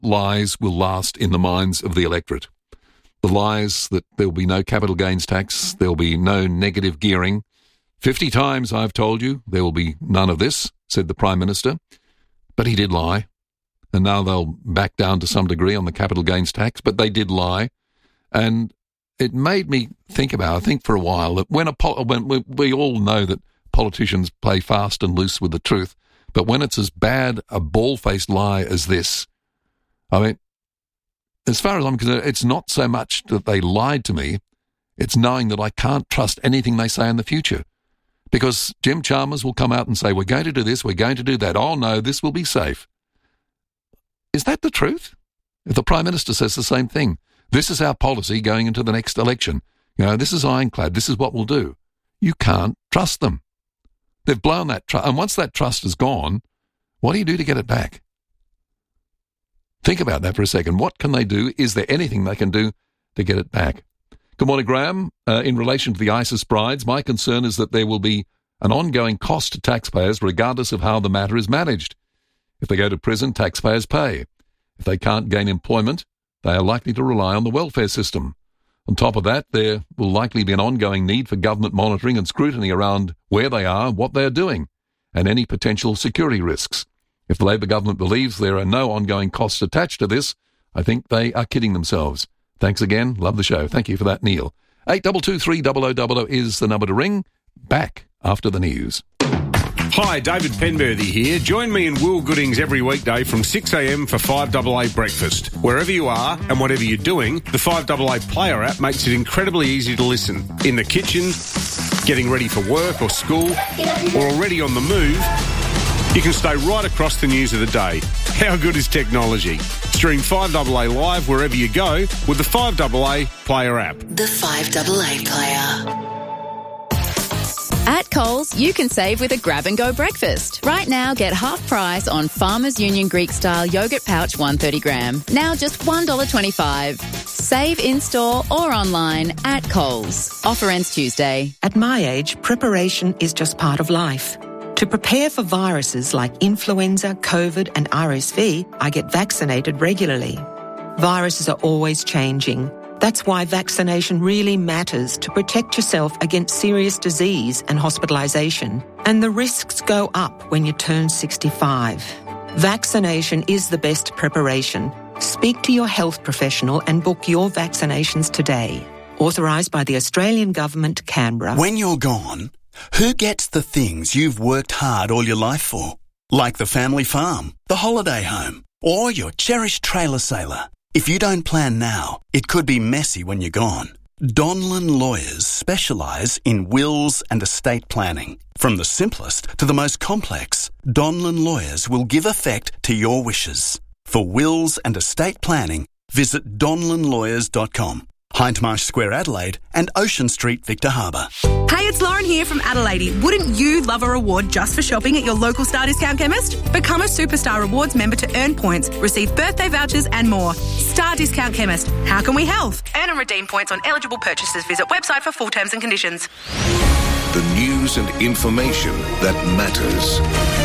lies will last in the minds of the electorate. The lies that there will be no capital gains tax, there will be no negative gearing. 50 times I've told you there will be none of this, said the Prime Minister. But he did lie. And now they'll back down to some degree on the capital gains tax, but they did lie. And it made me think for a while, that when we all know that politicians play fast and loose with the truth, but when it's as bad a bald-faced lie as this, I mean, as far as I'm concerned, it's not so much that they lied to me, it's knowing that I can't trust anything they say in the future. Because Jim Chalmers will come out and say, we're going to do this, we're going to do that. Oh, no, this will be safe. Is that the truth? If the Prime Minister says the same thing, this is our policy going into the next election. This is ironclad, this is what we'll do. You can't trust them. They've blown that trust. And once that trust is gone, what do you do to get it back? Think about that for a second. What can they do? Is there anything they can do to get it back? Good morning, Graham. In relation to the ISIS brides, my concern is that there will be an ongoing cost to taxpayers regardless of how the matter is managed. If they go to prison, taxpayers pay. If they can't gain employment, they are likely to rely on the welfare system. On top of that, there will likely be an ongoing need for government monitoring and scrutiny around where they are, what they are doing, and any potential security risks. If the Labor government believes there are no ongoing costs attached to this, I think they are kidding themselves. Thanks again. Love the show. Thank you for that, Neil. 8223 is the number to ring. Back after the news. Hi, David Penberthy here. Join me and Will Goodings every weekday from 6am for 5AA Breakfast. Wherever you are and whatever you're doing, the 5AA Player app makes it incredibly easy to listen. In the kitchen, getting ready for work or school, or already on the move, you can stay right across the news of the day. How good is technology? Stream 5AA live wherever you go with the 5AA Player app. The 5AA Player. At Coles, you can save with a grab-and-go breakfast. Right now, get half price on Farmers Union Greek-style yogurt pouch 130 gram. Now just $1.25. Save in-store or online at Coles. Offer ends Tuesday. At my age, preparation is just part of life. To prepare for viruses like influenza, COVID and RSV, I get vaccinated regularly. Viruses are always changing. That's why vaccination really matters to protect yourself against serious disease and hospitalisation. And the risks go up when you turn 65. Vaccination is the best preparation. Speak to your health professional and book your vaccinations today. Authorised by the Australian Government, Canberra. When you're gone, who gets the things you've worked hard all your life for? Like the family farm, the holiday home, or your cherished trailer sailor. If you don't plan now, it could be messy when you're gone. Donlan Lawyers specialise in wills and estate planning. From the simplest to the most complex, Donlan Lawyers will give effect to your wishes. For wills and estate planning, visit donlanlawyers.com. Hindmarsh Square, Adelaide, and Ocean Street, Victor Harbour. Hey, it's Lauren here from Adelaide. Wouldn't you love a reward just for shopping at your local Star Discount chemist? Become a Superstar Rewards member to earn points, receive birthday vouchers and more. Star Discount Chemist. How can we help? Earn and redeem points on eligible purchases. Visit website for full terms and conditions. The news and information that matters.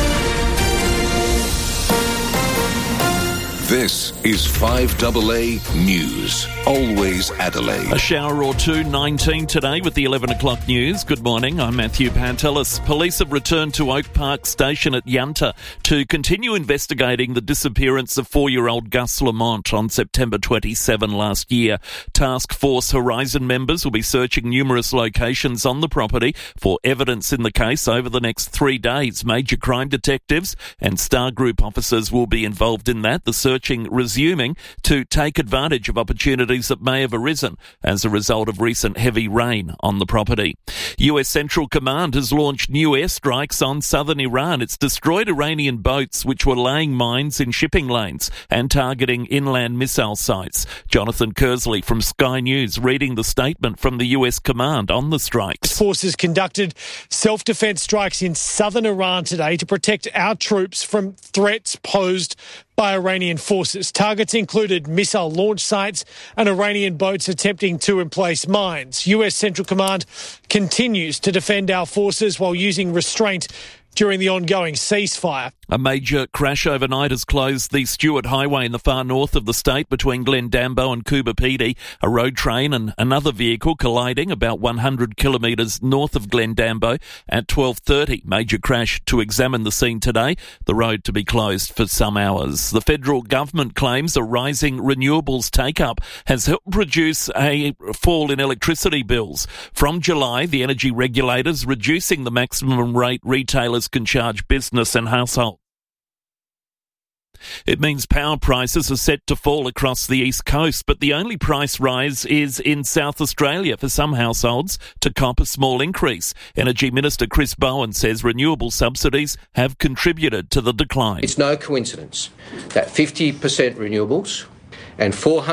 This is 5AA News. Always Adelaide. A shower or two, 19 today with the 11 o'clock news. Good morning, I'm Matthew Pantelis. Police have returned to Oak Park Station at Yunta to continue investigating the disappearance of 4-year-old Gus Lamont on September 27 last year. Task Force Horizon members will be searching numerous locations on the property for evidence in the case over the next 3 days. Major crime detectives and Star Group officers will be involved in that. The searching resuming to take advantage of opportunities that may have arisen as a result of recent heavy rain on the property. US Central Command has launched new airstrikes on southern Iran. It's destroyed Iranian boats which were laying mines in shipping lanes and targeting inland missile sites. Jonathan Kersley from Sky News reading the statement from the US Command on the strikes. Forces conducted self-defense strikes in southern Iran today to protect our troops from threats posed by Iranian forces. Targets included missile launch sites and Iranian boats attempting to emplace mines. US Central Command continues to defend our forces while using restraint during the ongoing ceasefire. A major crash overnight has closed the Stewart Highway in the far north of the state between Glendambo and Coober Pedy. A road train and another vehicle colliding about 100 kilometres north of Glendambo at 12:30. Major crash to examine the scene today. The road to be closed for some hours. The federal government claims a rising renewables take-up has helped produce a fall in electricity bills. From July, the energy regulators reducing the maximum rate retailers can charge business and households. It means power prices are set to fall across the East Coast, but the only price rise is in South Australia for some households to cop a small increase. Energy Minister Chris Bowen says renewable subsidies have contributed to the decline. It's no coincidence that 50% renewables and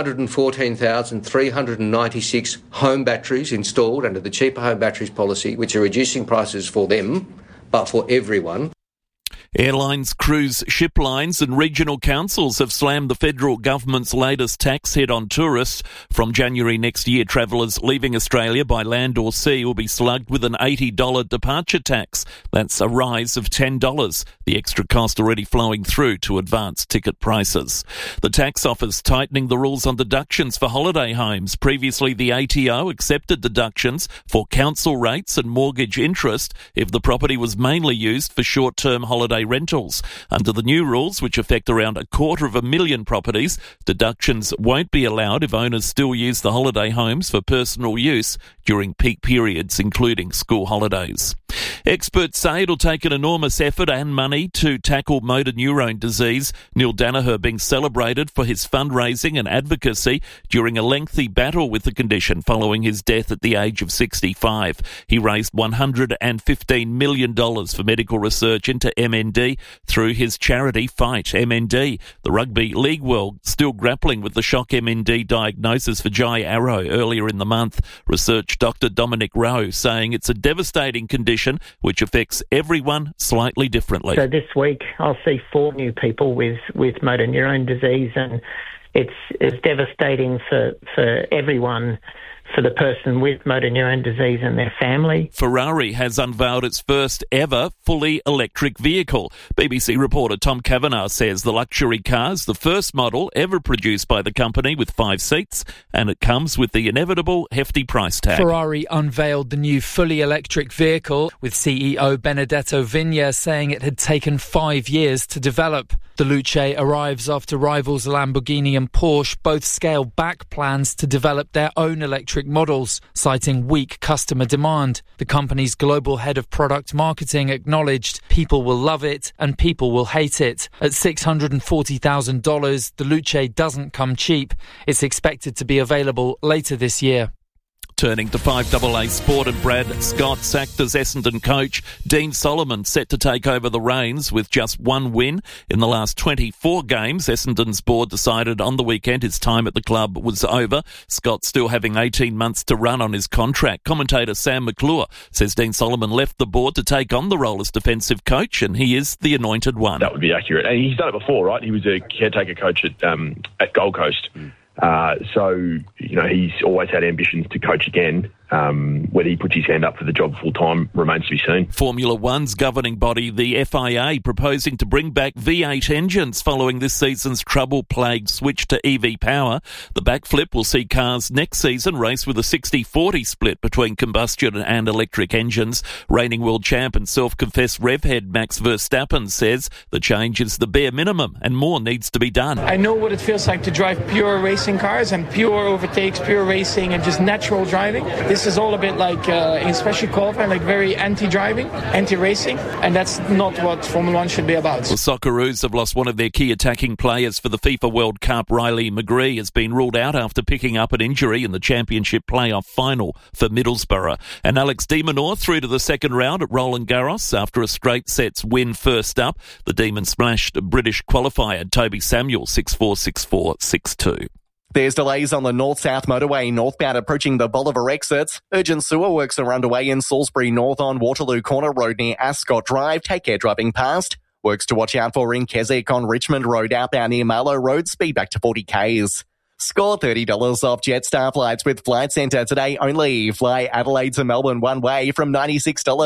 414,396 home batteries installed under the Cheaper Home Batteries policy, which are reducing prices for them, but for everyone. Airlines, cruise ship lines and regional councils have slammed the federal government's latest tax hit on tourists. From January next year, travellers leaving Australia by land or sea will be slugged with an $80 departure tax. That's a rise of $10. The extra cost already flowing through to advanced ticket prices. The tax office tightening the rules on deductions for holiday homes. Previously, the ATO accepted deductions for council rates and mortgage interest if the property was mainly used for short-term holiday rentals. Under the new rules, which affect around 250,000 properties, deductions won't be allowed if owners still use the holiday homes for personal use during peak periods, including school holidays. Experts say it'll take an enormous effort and money to tackle motor neurone disease. Neil Danaher being celebrated for his fundraising and advocacy during a lengthy battle with the condition following his death at the age of 65. He raised $115 million for medical research into MND through his charity Fight MND. The rugby league world still grappling with the shock MND diagnosis for Jai Arrow earlier in the month. Research Dr. Dominic Rowe saying it's a devastating condition which affects everyone slightly differently. So this week I'll see 4 new people with motor neurone disease, and it's devastating for everyone, for the person with motor neurone disease and their family. Ferrari has unveiled its first ever fully electric vehicle. BBC reporter Tom Kavanagh says the luxury car is the first model ever produced by the company with 5 seats, and it comes with the inevitable hefty price tag. Ferrari unveiled the new fully electric vehicle, with CEO Benedetto Vigna saying it had taken 5 years to develop. The Luce arrives after rivals Lamborghini and Porsche both scaled back plans to develop their own electric models, citing weak customer demand. The company's global head of product marketing acknowledged people will love it and people will hate it. At $640,000, the Luce doesn't come cheap. It's expected to be available later this year. Turning to 5AA Sport, and Brad Scott sacked as Essendon coach. Dean Solomon set to take over the reins with just 1 win in the last 24 games. Essendon's board decided on the weekend his time at the club was over. Scott still having 18 months to run on his contract. Commentator Sam McClure says Dean Solomon left the board to take on the role as defensive coach, and he is the anointed one. That would be accurate. And he's done it before, right? He was a caretaker coach at Gold Coast. So, he's always had ambitions to coach again. Whether he puts his hand up for the job full-time remains to be seen. Formula One's governing body, the FIA, proposing to bring back V8 engines following this season's trouble-plagued switch to EV power. The backflip will see cars next season race with a 60-40 split between combustion and electric engines. Reigning world champ and self-confessed revhead Max Verstappen says the change is the bare minimum and more needs to be done. I know what it feels like to drive pure racing cars and pure overtakes, pure racing and just natural driving. This is all a bit like, especially qualifying, like very anti-driving, anti-racing, and that's not what Formula One should be about. The Socceroos have lost one of their key attacking players for the FIFA World Cup. Riley McGree has been ruled out after picking up an injury in the Championship playoff final for Middlesbrough. And Alex de Minaur through to the second round at Roland Garros after a straight sets win first up. The Demon smashed British qualifier Toby Samuel 6-4, 6-4, 6-2. There's delays on the North-South motorway northbound approaching the Bolivar exits. Urgent sewer works are underway in Salisbury North on Waterloo Corner Road near Ascot Drive. Take care driving past. Works to watch out for in Keswick on Richmond Road outbound near Mallow Road. Speed back to 40 Ks. Score $30 off Jetstar flights with Flight Centre today only. Fly Adelaide to Melbourne one way from $96.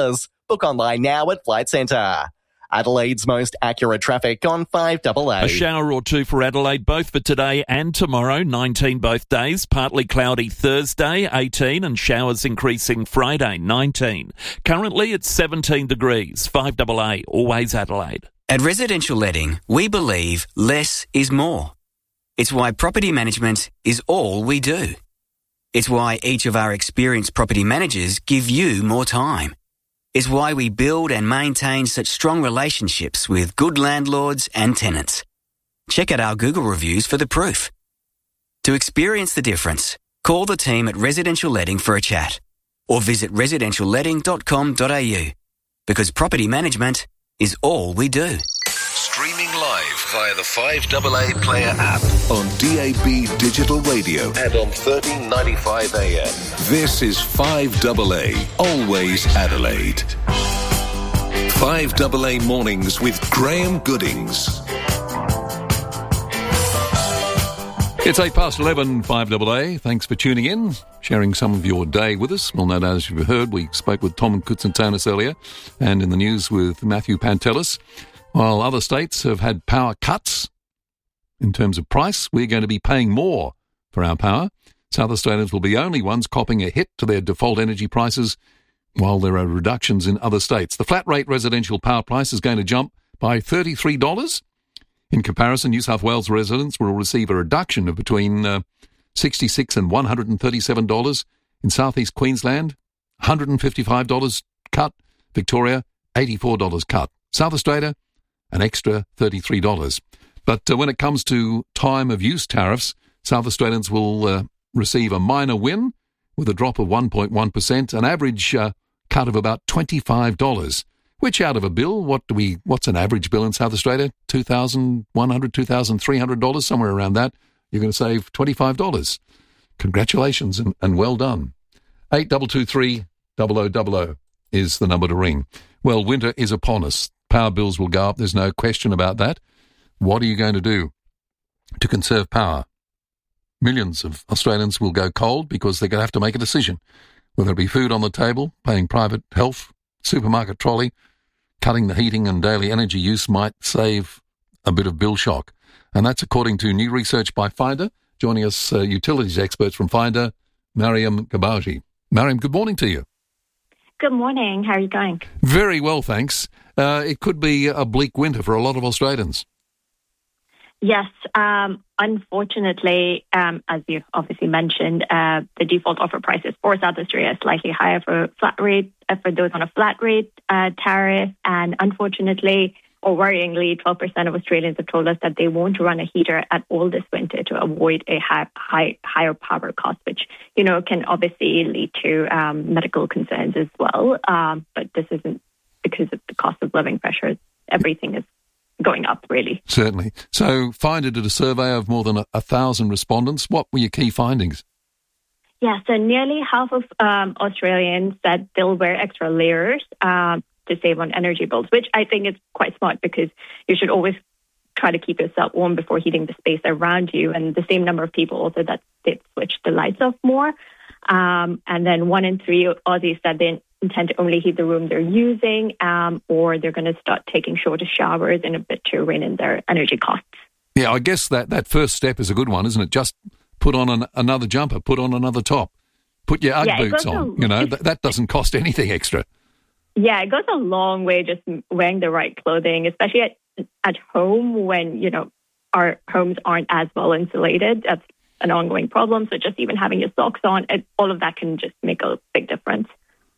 Book online now at Flight Centre. Adelaide's most accurate traffic on 5AA. A shower or two for Adelaide, both for today and tomorrow, 19 both days. Partly cloudy Thursday, 18, and showers increasing Friday, 19. Currently it's 17 degrees, 5AA, always Adelaide. At Residential Letting, we believe less is more. It's why property management is all we do. It's why each of our experienced property managers give you more time. It's why we build and maintain such strong relationships with good landlords and tenants. Check out our Google reviews for the proof. To experience the difference, call the team at Residential Letting for a chat or visit residentialletting.com.au because property management is all we do. Streaming live via the 5AA Player app on DAB Digital Radio and on 1395 AM. This is 5AA, always Adelaide. 5AA Mornings with Graham Goodings. It's 11:08, 5AA. Thanks for tuning in, sharing some of your day with us. Well, no doubt, as you've heard, we spoke with Tom Koutsantonis earlier, and in the news with Matthew Pantelis. While other states have had power cuts in terms of price, we're going to be paying more for our power. South Australians will be the only ones copping a hit to their default energy prices, while there are reductions in other states. The flat rate residential power price is going to jump by $33. In comparison, New South Wales residents will receive a reduction of between $66 and $137. In South East Queensland, $155 cut. Victoria, $84 cut. South Australia, an extra $33. But when it comes to time of use tariffs, South Australians will receive a minor win with a drop of 1.1%, an average cut of about $25, which out of a bill, what's an average bill in South Australia? $2,100, $2,300, somewhere around that. You're going to save $25. Congratulations and well done. 8223 0000 is the number to ring. Well, winter is upon us. Power bills will go up. There's no question about that. What are you going to do to conserve power? Millions of Australians will go cold because they're going to have to make a decision, whether it be food on the table, paying private health, supermarket trolley. Cutting the heating and daily energy use might save a bit of bill shock. And that's according to new research by Finder. Joining us, utilities experts from Finder, Mariam Gabaji. Mariam, good morning to you. Good morning. How are you going? Very well, thanks. It could be a bleak winter for a lot of Australians. Yes. Unfortunately, as you obviously mentioned, the default offer prices for South Australia is slightly higher for flat rate, for those on a flat rate tariff. And unfortunately, or worryingly, 12% of Australians have told us that they won't run a heater at all this winter to avoid a higher power cost, which, can obviously lead to medical concerns as well. But this isn't because of the cost of living pressures. Everything is going up, really. Certainly. So Finder did a survey of more than 1,000 respondents. What were your key findings? Yeah, so nearly half of Australians said they'll wear extra layers to save on energy bills, which I think is quite smart because you should always try to keep yourself warm before heating the space around you. And the same number of people also that they'd switch the lights off more. And then 1 in 3 Aussies said they intend to only heat the room they're using, or they're going to start taking shorter showers in a bit to rein in their energy costs. Yeah, I guess that first step is a good one, isn't it? Just put on another jumper, put on another top, put your Ugg boots on. That doesn't cost anything extra. Yeah, it goes a long way just wearing the right clothing, especially at home when, our homes aren't as well insulated. That's an ongoing problem. So just even having your socks on, all of that can just make a big difference.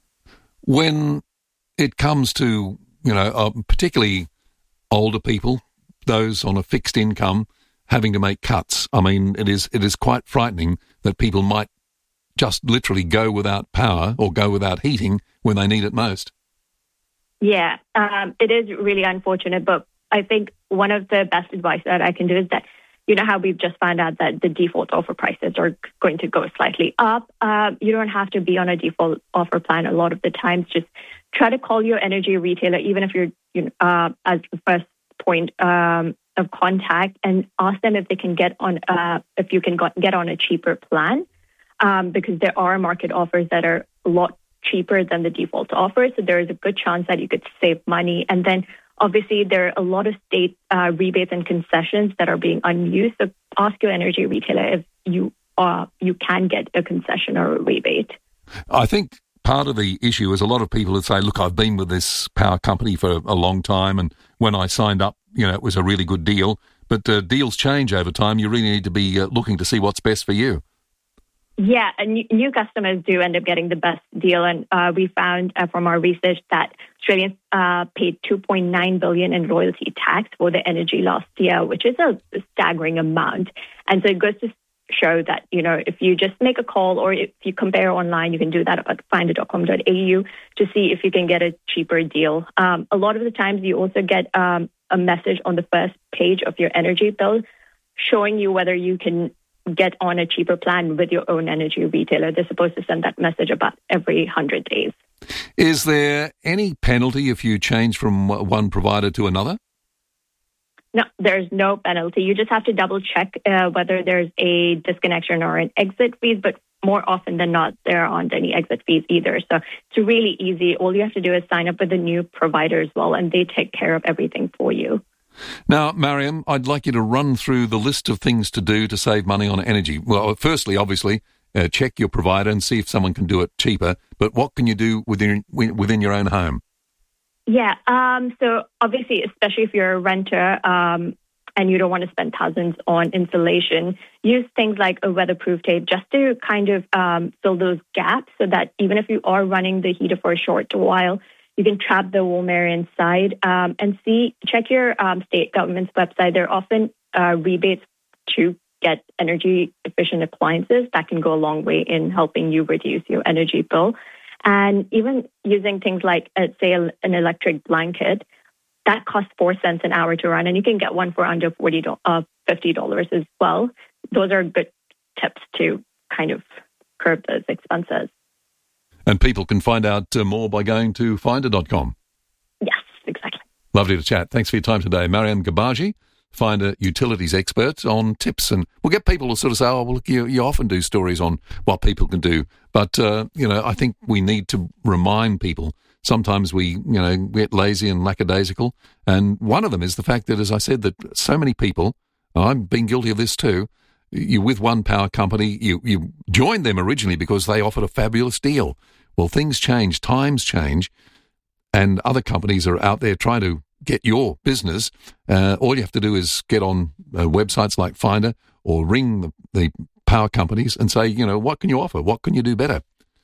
When it comes to, particularly older people, those on a fixed income having to make cuts, I mean, it is quite frightening that people might just literally go without power or go without heating when they need it most. Yeah, it is really unfortunate, but I think one of the best advice that I can do is that, how we've just found out that the default offer prices are going to go slightly up. You don't have to be on a default offer plan a lot of the times. Just try to call your energy retailer, even if you're as the first point of contact, and ask them if they can get on get on a cheaper plan, because there are market offers that are a lot cheaper than the default offer. So there is a good chance that you could save money. And then obviously there are a lot of state rebates and concessions that are being unused. So ask your energy retailer if you can get a concession or a rebate. I think part of the issue is a lot of people would say, look, I've been with this power company for a long time, and when I signed up, it was a really good deal. But deals change over time. You really need to be looking to see what's best for you. Yeah, and new customers do end up getting the best deal. And we found from our research that Australians paid $2.9 billion in royalty tax for the energy last year, which is a staggering amount. And so it goes to show that, if you just make a call or if you compare online, you can do that at finder.com.au to see if you can get a cheaper deal. A lot of the times you also get a message on the first page of your energy bill showing you whether you can get on a cheaper plan with your own energy retailer. They're supposed to send that message about every 100 days. Is there any penalty if you change from one provider to another? No, there's no penalty. You just have to double check whether there's a disconnection or an exit fees, but more often than not, there aren't any exit fees either. So it's really easy. All you have to do is sign up with a new provider as well, and they take care of everything for you. Now, Mariam, I'd like you to run through the list of things to do to save money on energy. Well, firstly, obviously, check your provider and see if someone can do it cheaper. But what can you do within your own home? Yeah, so obviously, especially if you're a renter and you don't want to spend thousands on insulation, use things like a weatherproof tape just to kind of fill those gaps so that even if you are running the heater for a short while, you can trap the warm air inside and check your state government's website. There are often rebates to get energy efficient appliances that can go a long way in helping you reduce your energy bill. And even using things like, say, an electric blanket, that costs 4 cents an hour to run, and you can get one for under $50 as well. Those are good tips to kind of curb those expenses. And people can find out more by going to finder.com. Yes, exactly. Lovely to chat. Thanks for your time today. Mariam Gabaji, Finder utilities expert, on tips. And we'll get people to sort of say, oh, well, look, you often do stories on what people can do. But, I think we need to remind people. Sometimes we, get lazy and lackadaisical. And one of them is the fact that, as I said, that so many people, I've been guilty of this too, you're with one power company, you joined them originally because they offered a fabulous deal. Well, things change, times change, and other companies are out there trying to get your business. All you have to do is get on websites like Finder or ring the power companies and say, what can you offer? What can you do better?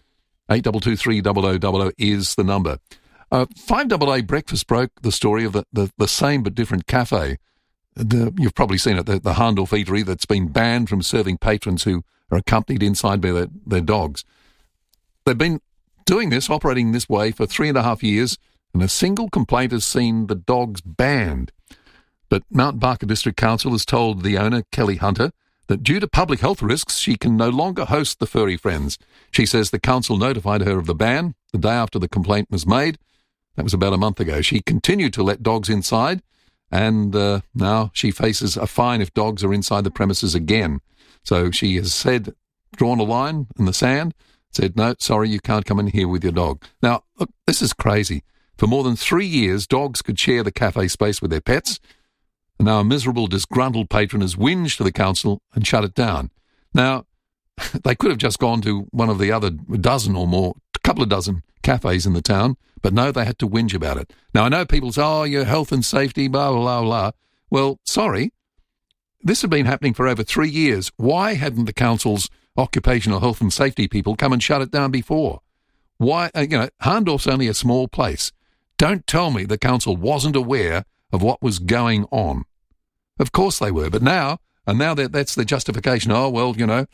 8223 is the number. 5AA Breakfast broke the story of the same but different cafe. You've probably seen it, the Harndorf Eatery that's been banned from serving patrons who are accompanied inside by their dogs. They've been doing this, operating this way for 3.5 years, and a single complaint has seen the dogs banned. But Mount Barker District Council has told the owner, Kelly Hunter, that due to public health risks, she can no longer host the furry friends. She says the council notified her of the ban the day after the complaint was made. That was about a month ago. She continued to let dogs inside, and now she faces a fine if dogs are inside the premises again. So she has drawn a line in the sand, said, no, sorry, you can't come in here with your dog. Now, look, this is crazy. For more than 3 years, dogs could share the cafe space with their pets. And now a miserable, disgruntled patron has whinged to the council and shut it down. Now, they could have just gone to one of the other dozen or more, a couple of dozen cafes in the town, but no, they had to whinge about it. Now, I know people say, oh, your health and safety, blah, blah, blah, blah. Well, sorry, this had been happening for over 3 years. Why hadn't the council's occupational health and safety people come and shut it down before? Why, Harndorf's only a small place. Don't tell me the council wasn't aware of what was going on. Of course they were, but now that's the justification. Oh, well,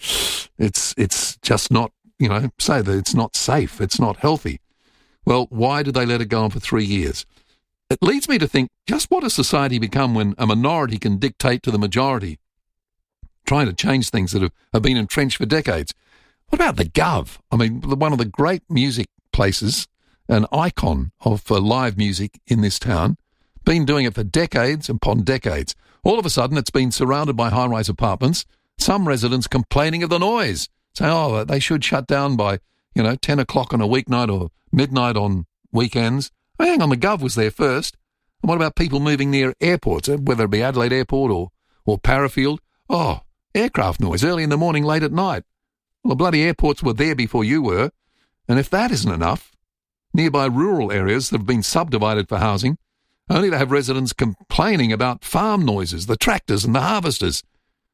it's just not, say that it's not safe, it's not healthy. Well, why did they let it go on for 3 years? It leads me to think, just what has society become when a minority can dictate to the majority, trying to change things that have been entrenched for decades? What about the Gov? I mean, one of the great music places, an icon of live music in this town, been doing it for decades upon decades. All of a sudden, it's been surrounded by high-rise apartments, some residents complaining of the noise, saying, oh, they should shut down by 10 o'clock on a weeknight or midnight on weekends. Oh, hang on, the Gov was there first. And what about people moving near airports, whether it be Adelaide Airport or Parafield? Oh, aircraft noise early in the morning, late at night. Well, the bloody airports were there before you were. And if that isn't enough, nearby rural areas have been subdivided for housing, only to have residents complaining about farm noises, the tractors and the harvesters.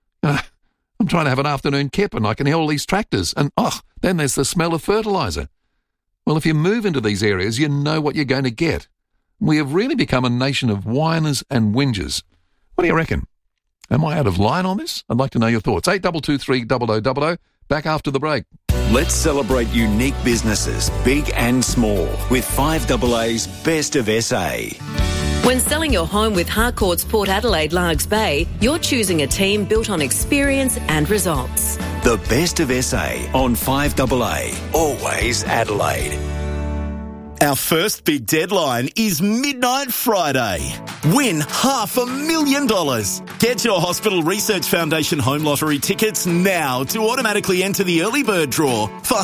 I'm trying to have an afternoon kip and I can hear all these tractors. And, then there's the smell of fertiliser. Well, if you move into these areas, you know what you're going to get. We have really become a nation of whiners and whingers. What do you reckon? Am I out of line on this? I'd like to know your thoughts. 8223 0000. Back after the break. Let's celebrate unique businesses, big and small, with 5AA's Best of SA. When selling your home with Harcourt's Port Adelaide Largs Bay, you're choosing a team built on experience and results. The Best of SA on 5AA, always Adelaide. Our first big deadline is Midnight Friday. Win $500,000. Get your Hospital Research Foundation Home Lottery tickets now to automatically enter the early bird draw for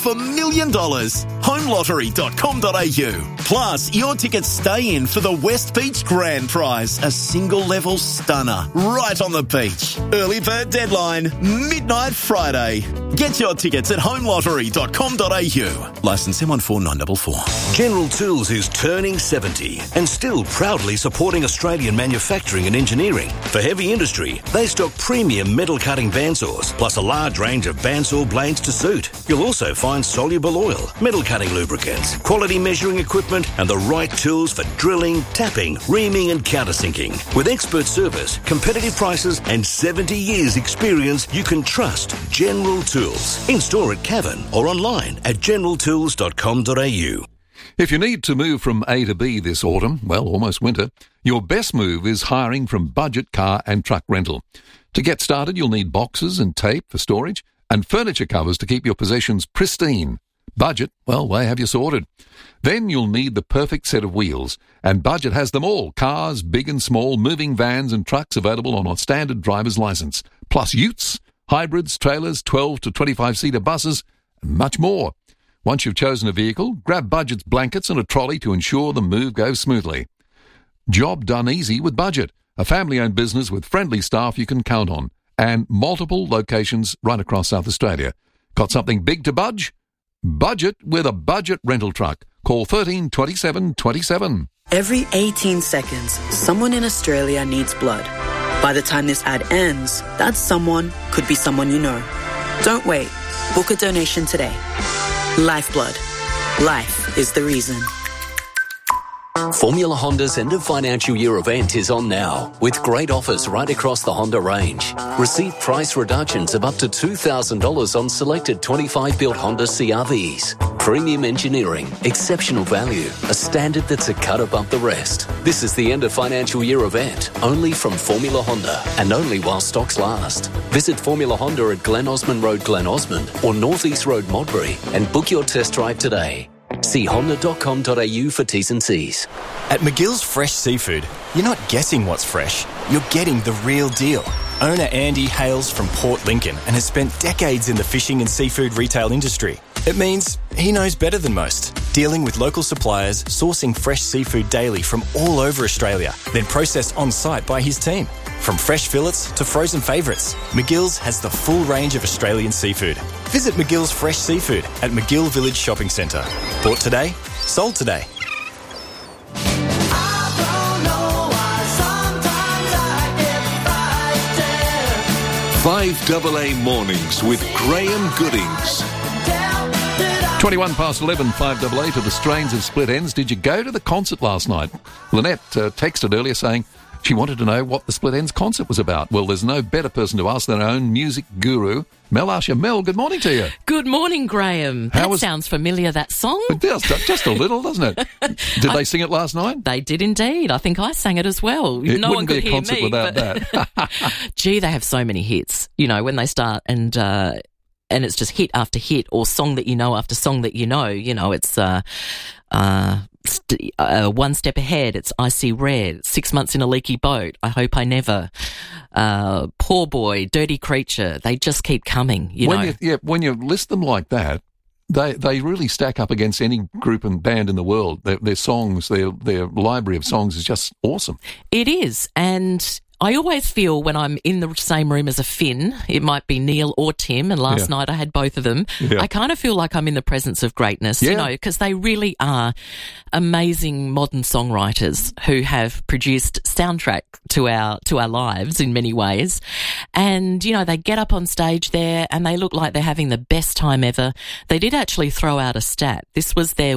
$500,000. Homelottery.com.au. Plus, your tickets stay in for the West Beach Grand Prize, a single-level stunner right on the beach. Early bird deadline, Midnight Friday. Get your tickets at homelottery.com.au. Licence M14944. General Tools is turning 70 and still proudly supporting Australian manufacturing and engineering. For heavy industry, they stock premium metal cutting bandsaws, plus a large range of bandsaw blades to suit. You'll also find soluble oil, metal cutting lubricants, quality measuring equipment, and the right tools for drilling, tapping, reaming, and countersinking. With expert service, competitive prices, and 70 years experience, you can trust General Tools. In store at Cavan or online at generaltools.com.au. If you need to move from A to B this autumn, well, almost winter, your best move is hiring from Budget Car and Truck Rental. To get started, you'll need boxes and tape for storage and furniture covers to keep your possessions pristine. Budget, well, they have you sorted. Then you'll need the perfect set of wheels, and Budget has them all. Cars, big and small, moving vans and trucks available on a standard driver's licence, plus utes, hybrids, trailers, 12 to 25-seater buses, and much more. Once you've chosen a vehicle, grab Budget's blankets and a trolley to ensure the move goes smoothly. Job done easy with Budget, a family-owned business with friendly staff you can count on, and multiple locations right across South Australia. Got something big to budge? Budget with a Budget rental truck. Call 13 27 27. Every 18 seconds, someone in Australia needs blood. By the time this ad ends, that someone could be someone you know. Don't wait. Book a donation today. Lifeblood. Life is the reason. Formula Honda's end of financial year event is on now, with great offers right across the Honda range. Receive price reductions of up to $2,000 on selected 25-built Honda CR-Vs. Premium engineering, exceptional value, a standard that's a cut above the rest. This is the end of financial year event, only from Formula Honda, and only while stocks last. Visit Formula Honda at Glen Osmond Road, Glen Osmond, or North East Road, Modbury, and book your test drive today. See honda.com.au for T's and C's. At McGill's Fresh Seafood, you're not guessing what's fresh. You're getting the real deal. Owner Andy hails from Port Lincoln and has spent decades in the fishing and seafood retail industry. It means he knows better than most, dealing with local suppliers, sourcing fresh seafood daily from all over Australia, then processed on-site by his team. From fresh fillets to frozen favourites, McGill's has the full range of Australian seafood. Visit McGill's Fresh Seafood at McGill Village Shopping Centre. Bought today, sold today. 5AA Mornings with Graham Goodings. 21 past 11, 5AA to the strains of Split Ends. Did you go to the concert last night? Lynette texted earlier saying she wanted to know what the Split Ends concert was about. Well, there's no better person to ask than our own music guru, Mel Usher. Mel, good morning to you. Good morning, Graham. Sounds familiar, that song. It does, just a little, doesn't it? Did they sing it last night? They did indeed. I think I sang it as well. It no one could hear me. It wouldn't be a concert without that. Gee, they have so many hits, when they start and it's just hit after hit or song that you know after song that you know. It's One Step Ahead, it's I See Red, 6 Months in a Leaky Boat, I Hope I Never, Poor Boy, Dirty Creature. They just keep coming, When you list them like that, they really stack up against any group and band in the world. Their songs, their library of songs is just awesome. It is, and I always feel when I'm in the same room as a Finn, it might be Neil or Tim, and last night I had both of them, I kind of feel like I'm in the presence of greatness, you know, because they really are amazing modern songwriters who have produced soundtrack to our lives in many ways. And, you know, they get up on stage there and they look like they're having the best time ever. They did actually throw out a stat. This was their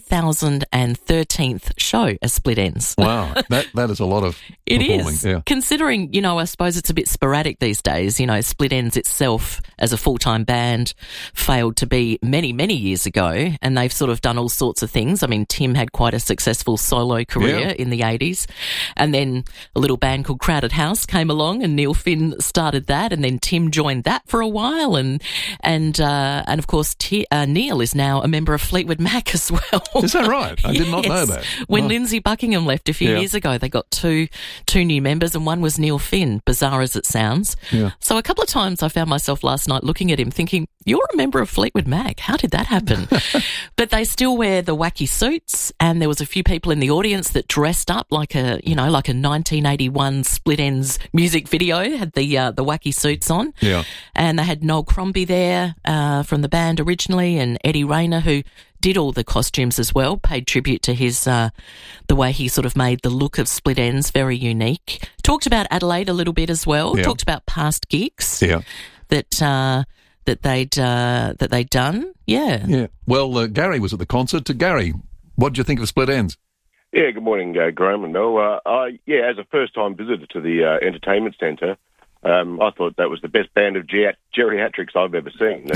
1013th show as Split Enz. Wow, that is a lot of performing. It is. Considering, you know, I suppose it's a bit sporadic these days. You know, Split Enz itself as a full-time band failed to be many, many years ago, and they've sort of done all sorts of things. I mean, Tim had quite a successful solo career in the 80s, and then a little band called Crowded House came along, and Neil Finn started that, and then Tim joined that for a while, and of course Neil is now a member of Fleetwood Mac as well. Is that right? I did not know that. When Lindsay Buckingham left a few years ago, they got two new members, and one was Neil Finn, bizarre as it sounds. Yeah. So a couple of times I found myself last night looking at him thinking, you're a member of Fleetwood Mac. How did that happen? But they still wear the wacky suits, and there was a few people in the audience that dressed up like a 1981 Split Enz music video, had the wacky suits on. Yeah. And they had Noel Crombie there from the band originally, and Eddie Rayner, who did all the costumes as well, paid tribute to his the way he sort of made the look of Split Enz very unique. Talked about Adelaide a little bit as well. Yeah. Talked about past gigs that they'd done. Yeah. Yeah. Well, Gary was at the concert. Gary, what did you think of Split Enz? Yeah, good morning, Graham and Mel. As a first-time visitor to the entertainment centre, I thought that was the best band of geriatrics I've ever seen.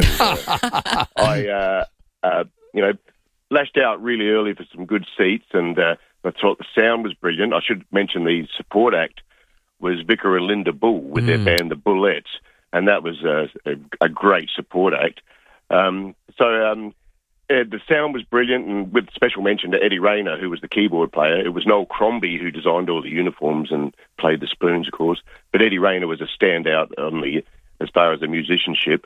And, I lashed out really early for some good seats, and I thought the sound was brilliant. I should mention the support act was Vicar and Linda Bull with their band, the Bullettes, and that was a great support act. The sound was brilliant, and with special mention to Eddie Rayner, who was the keyboard player. It was Noel Crombie who designed all the uniforms and played the spoons, of course, but Eddie Rayner was a standout as far as the musicianship.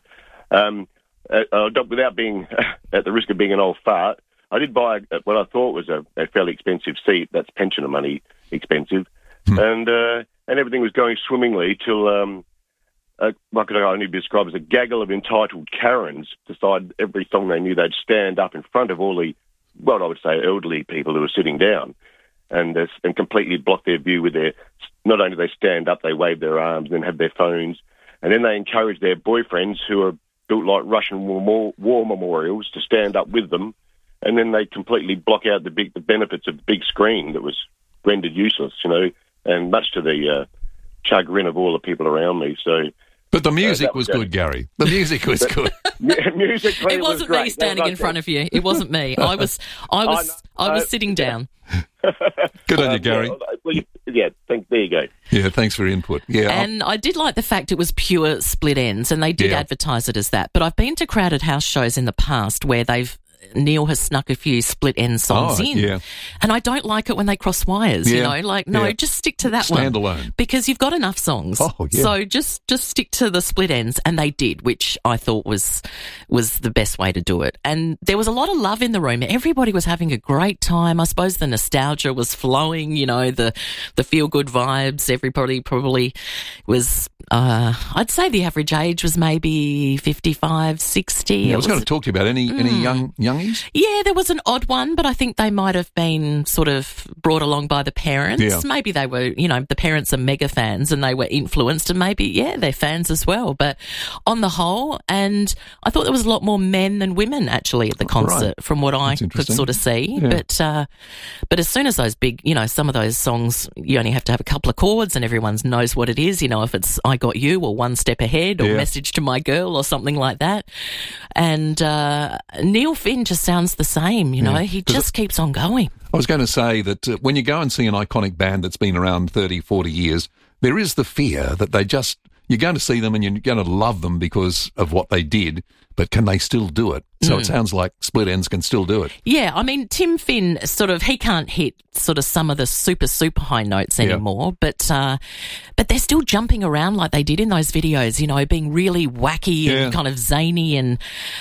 Without being at the risk of being an old fart, I did buy what I thought was a fairly expensive seat. That's pensioner money expensive, and everything was going swimmingly till what could I only describe as a gaggle of entitled Karens decide every song they knew they'd stand up in front of all the, what I would say, elderly people who were sitting down, and completely block their view with their. Not only do they stand up, they wave their arms, and then have their phones, and then they encourage their boyfriends who are built like Russian war memorials to stand up with them, and then they completely block out the benefits of the big screen that was rendered useless, and much to the chagrin of all the people around me. But the music was good, Gary. The music was good. Musically, it wasn't me standing in front of you. It wasn't me. I was sitting down. Good on you, Gary. There you go. Yeah, thanks for your input. Yeah, and I did like the fact it was pure Split Enz, and they did advertise it as that. But I've been to Crowded House shows in the past where Neil has snuck a few Split Enz songs in, and I don't like it when they cross wires. Just stick to that Stand one alone, because you've got enough songs. So just stick to the Split Enz, and they did, which I thought was the best way to do it. And there was a lot of love in the room. Everybody was having a great time. I suppose the nostalgia was flowing. The feel good vibes. Everybody probably was. I'd say the average age was maybe 55, 60. Yeah, I was going to talk to you about any youngies. Yeah, there was an odd one, but I think they might have been sort of brought along by the parents. Yeah. Maybe they were, the parents are mega fans and they were influenced, and maybe, they're fans as well. But on the whole, and I thought there was a lot more men than women actually at the concert from what I could sort of see. Yeah. But as soon as those big, some of those songs, you only have to have a couple of chords and everyone knows what it is, if it's I Got You or One Step Ahead or Message to My Girl or something like that. And Neil Finn just sounds the same, he just keeps on going. I was going to say that when you go and see an iconic band that's been around 30, 40 years, there is the fear that they just, you're going to see them and you're going to love them because of what they did, but can they still do it? So it sounds like Split Enz can still do it. Yeah, I mean, Tim Finn he can't hit sort of some of the super high notes anymore, but they're still jumping around like they did in those videos, you know, being really wacky and kind of zany and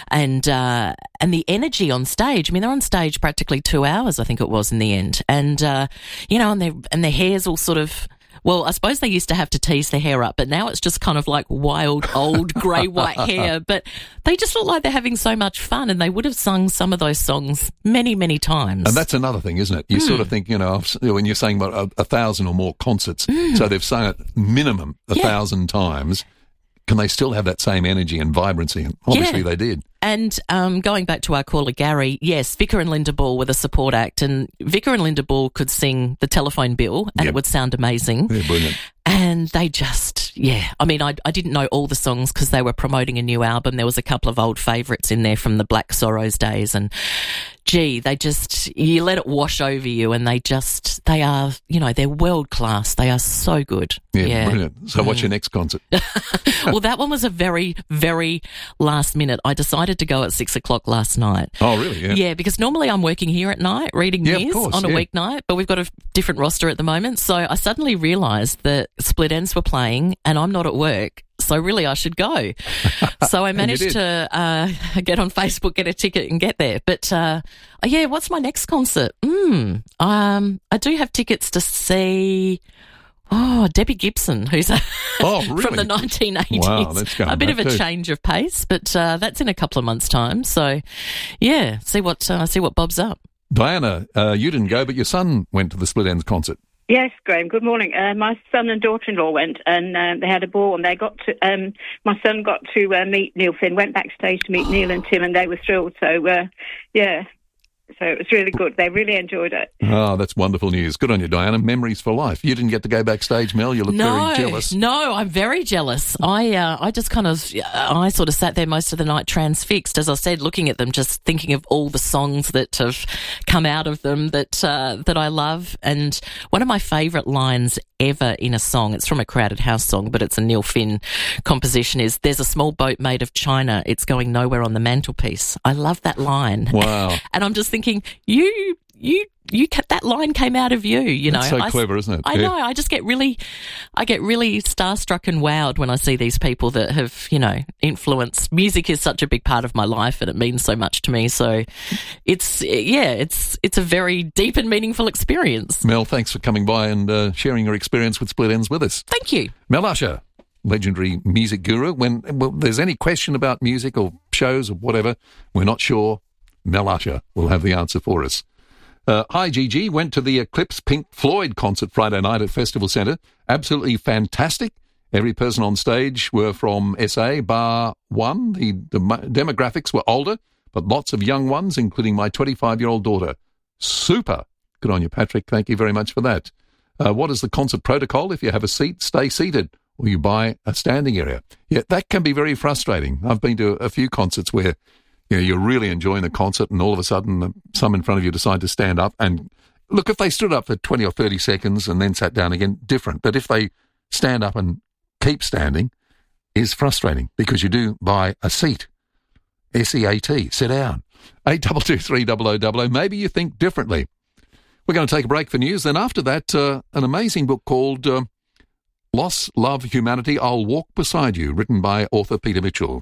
the energy on stage. I mean, they're on stage practically 2 hours, I think it was in the end. And, you know, and their hair's all sort of... Well, I suppose they used to have to tease their hair up, but now it's just kind of like wild, old, grey-white hair. But they just look like they're having so much fun, and they would have sung some of those songs many, many times. And that's another thing, isn't it? You sort of think, you know, when you're saying about 1,000 or more concerts, so they've sung it minimum 1,000 times, can they still have that same energy and vibrancy? And obviously they did. And going back to our caller, Gary, yes, Vicar and Linda Ball were the support act, and Vicar and Linda Ball could sing The Telephone Bill, and it would sound amazing. They're brilliant. And they just, I mean, I didn't know all the songs because they were promoting a new album. There was a couple of old favourites in there from the Black Sorrows days, and gee, you let it wash over you, and they are, you know, they're world class. They are so good. Yeah. Brilliant. So what's your next concert? Well, that one was a very, very last minute. I decided to go at 6 o'clock last night. Oh, really? Yeah. Yeah, because normally I'm working here at night reading news on a weeknight, but we've got a different roster at the moment. So I suddenly realised that Split Enz were playing and I'm not at work. So really I should go. So I managed to get on Facebook, get a ticket and get there. But, what's my next concert? I do have tickets to see... Oh, Debbie Gibson, who's really? From the 1980s. Wow, that's going a bit back of a too. change of pace, but that's in a couple of months' time. So, yeah, see what Bob's up. Diana, you didn't go, but your son went to the Split Enz concert. Yes, Graham. Good morning. My son and daughter-in-law went, and they had a ball. And they got to. My son got to meet Neil Finn. Went backstage to meet Neil and Tim, and they were thrilled. So, So it was really good. They really enjoyed it. Oh, that's wonderful news. Good on you, Diana. Memories for life. You didn't get to go backstage, Mel. You look very jealous. No, I'm very jealous. I just kind of, I sort of sat there most of the night transfixed, as I said, looking at them, just thinking of all the songs that have come out of them that I love. And one of my favourite lines ever in a song, it's from a Crowded House song, but it's a Neil Finn composition, is "There's a small boat made of china. It's going nowhere on the mantelpiece." I love that line. Wow. And I'm just thinking, that line came out of you, you know. That's so clever, isn't it? I know. I just get really starstruck and wowed when I see these people that have, you know, influenced. Music is such a big part of my life and it means so much to me. So it's a very deep and meaningful experience. Mel, thanks for coming by and sharing your experience with Split Enz with us. Thank you. Mel Usher, legendary music guru. When there's any question about music or shows or whatever, we're not sure, Mel Usher will have the answer for us. Hi, Gigi. Went to the Eclipse Pink Floyd concert Friday night at Festival Centre. Absolutely fantastic. Every person on stage were from SA, bar one. The demographics were older, but lots of young ones, including my 25-year-old daughter. Super. Good on you, Patrick. Thank you very much for that. What is the concert protocol? If you have a seat, stay seated, or you buy a standing area. Yeah, that can be very frustrating. I've been to a few concerts where you're really enjoying the concert and all of a sudden some in front of you decide to stand up. And look, if they stood up for 20 or 30 seconds and then sat down again, different. But if they stand up and keep standing, is frustrating because you do buy a seat. SEAT, sit down. 82230000. Maybe you think differently. We're going to take a break for news. Then after that, an amazing book called Loss, Love, Humanity, I'll Walk Beside You, written by author Peter Mitchell.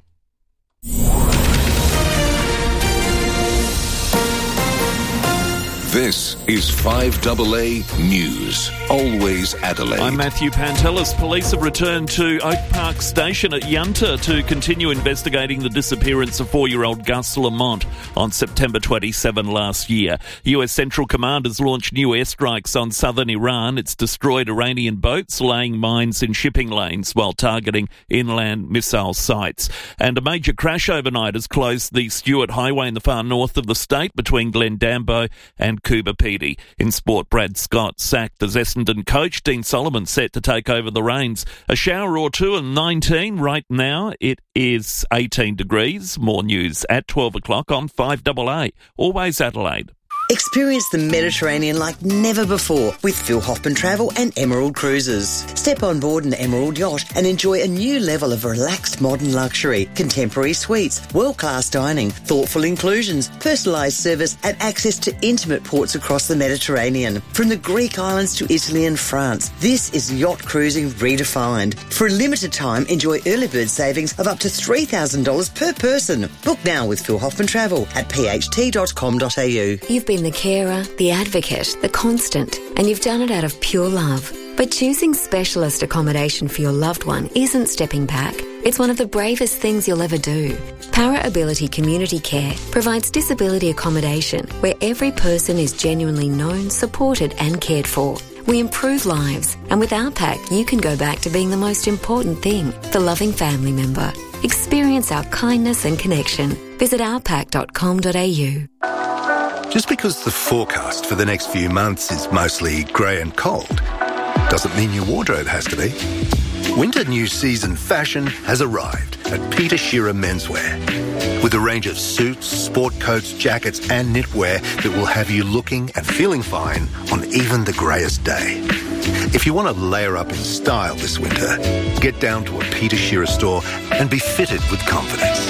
This is 5AA News. Always Adelaide. I'm Matthew Pantelis. Police have returned to Oak Park Station at Yunta to continue investigating the disappearance of 4-year-old Gus Lamont on September 27 last year. US Central Command has launched new airstrikes on southern Iran. It's destroyed Iranian boats, laying mines in shipping lanes while targeting inland missile sites. And a major crash overnight has closed the Stewart Highway in the far north of the state between Glendambo and Coober Pedy. In sport, Brad Scott sacked as Essendon coach. Dean Solomon set to take over the reins. A shower or two and 19. Right now it is 18 degrees. More news at 12 o'clock on 5AA. Always Adelaide. Experience the Mediterranean like never before with Phil Hoffman Travel and Emerald Cruises. Step on board an Emerald yacht and enjoy a new level of relaxed modern luxury, contemporary suites, world-class dining, thoughtful inclusions, personalised service and access to intimate ports across the Mediterranean. From the Greek islands to Italy and France, this is yacht cruising redefined. For a limited time, enjoy early bird savings of up to $3,000 per person. Book now with Phil Hoffman Travel at pht.com.au. You've been the carer, the advocate, the constant, and you've done it out of pure love. But choosing specialist accommodation for your loved one isn't stepping back. It's one of the bravest things you'll ever do. Para Ability Community Care provides disability accommodation where every person is genuinely known, supported and cared for. We improve lives, and with our pack, you can go back to being the most important thing, the loving family member. Experience our kindness and connection. Visit ourpack.com.au. Just because the forecast for the next few months is mostly grey and cold doesn't mean your wardrobe has to be. Winter new season fashion has arrived at Peter Shearer Menswear with a range of suits, sport coats, jackets and knitwear that will have you looking and feeling fine on even the greyest day. If you want to layer up in style this winter, get down to a Peter Shearer store and be fitted with confidence.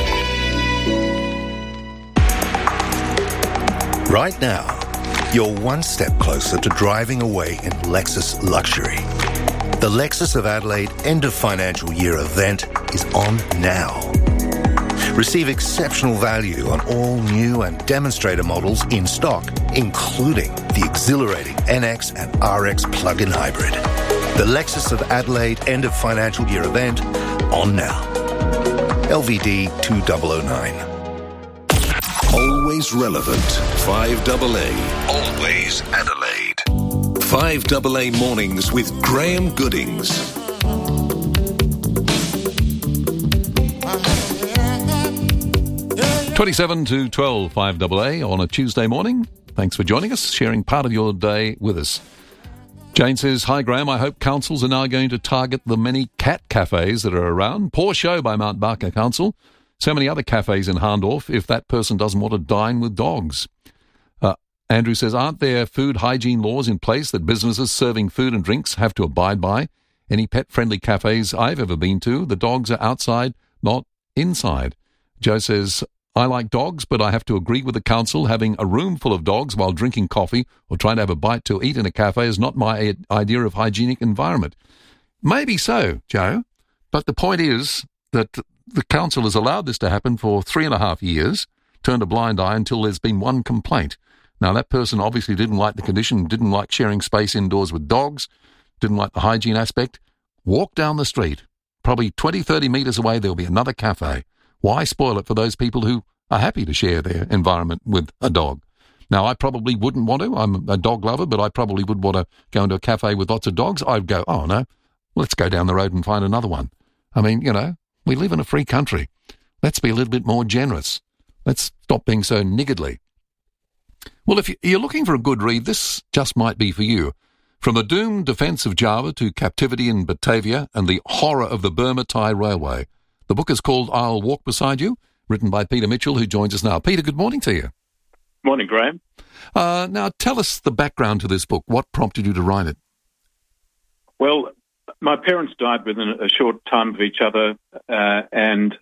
Right now, you're one step closer to driving away in Lexus luxury. The Lexus of Adelaide end of financial year event is on now. Receive exceptional value on all new and demonstrator models in stock, including the exhilarating NX and RX plug-in hybrid. The Lexus of Adelaide end of financial year event on now. LVD 2009. Always relevant. 5AA. Always Adelaide. 5AA Mornings with Graham Goodings. $27 to $12, 5AA on a Tuesday morning. Thanks for joining us, sharing part of your day with us. Jane says, hi Graham, I hope councils are now going to target the many cat cafes that are around. Poor show by Mount Barker Council. So many other cafes in Hahndorf if that person doesn't want to dine with dogs. Andrew says, aren't there food hygiene laws in place that businesses serving food and drinks have to abide by? Any pet-friendly cafes I've ever been to, the dogs are outside, not inside. Joe says, I like dogs, but I have to agree with the council. Having a room full of dogs while drinking coffee or trying to have a bite to eat in a cafe is not my idea of hygienic environment. Maybe so, Joe, but the point is that the council has allowed this to happen for 3.5 years, turned a blind eye until there's been one complaint. Now, that person obviously didn't like the condition, didn't like sharing space indoors with dogs, didn't like the hygiene aspect. Walk down the street. Probably 20, 30 metres away, there'll be another cafe. Why spoil it for those people who are happy to share their environment with a dog? Now, I probably wouldn't want to. I'm a dog lover, but I probably would want to go into a cafe with lots of dogs. I'd go, oh, no, let's go down the road and find another one. I mean, you know, we live in a free country. Let's be a little bit more generous. Let's stop being so niggardly. Well, if you're looking for a good read, this just might be for you. From the doomed defence of Java to captivity in Batavia and the horror of the Burma-Thai Railway. The book is called I'll Walk Beside You, written by Peter Mitchell, who joins us now. Peter, good morning to you. Morning, Graham. Now, tell us the background to this book. What prompted you to write it? Well, my parents died within a short time of each other, and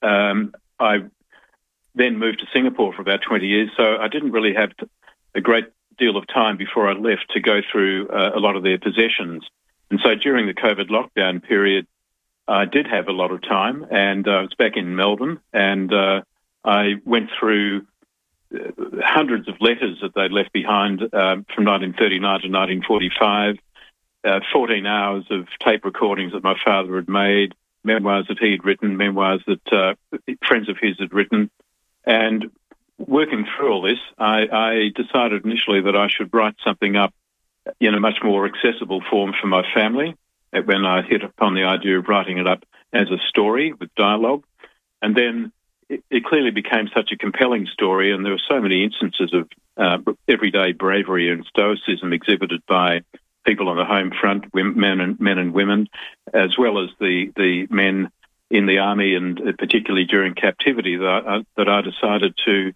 I then moved to Singapore for about 20 years, so I didn't really have a great deal of time before I left to go through a lot of their possessions. And so during the COVID lockdown period, I did have a lot of time, and I was back in Melbourne, and I went through hundreds of letters that they'd left behind from 1939 to 1945, 14 hours of tape recordings that my father had made, memoirs that he had written, memoirs that friends of his had written. And working through all this, I decided initially that I should write something up in a much more accessible form for my family, when I hit upon the idea of writing it up as a story with dialogue. And then it clearly became such a compelling story, and there were so many instances of everyday bravery and stoicism exhibited by people on the home front, men and women, as well as the men in the army, and particularly during captivity, that I decided to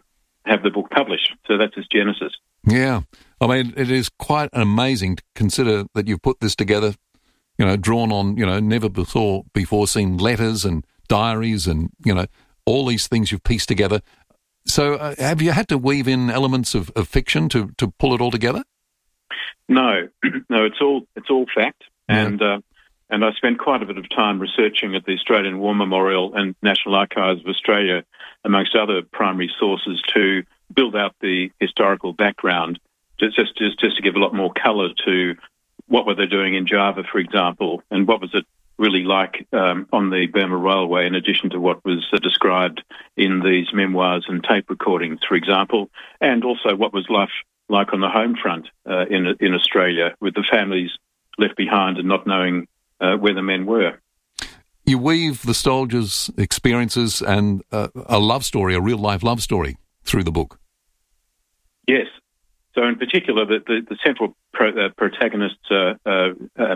have the book published. So that's its genesis. Yeah. I mean, it is quite amazing to consider that you've put this together, drawn on, never before seen letters and diaries and, all these things you've pieced together. So have you had to weave in elements of fiction to pull it all together? No, it's all fact. Yeah. And I spent quite a bit of time researching at the Australian War Memorial and National Archives of Australia, amongst other primary sources, to build out the historical background, just to give a lot more colour to what were they doing in Java, for example, and what was it really like on the Burma Railway, in addition to what was described in these memoirs and tape recordings, for example, and also what was life like on the home front in Australia, with the families left behind and not knowing where the men were. You weave the soldiers' experiences and a love story, a real-life love story, through the book. Yes. So in particular, the central protagonists are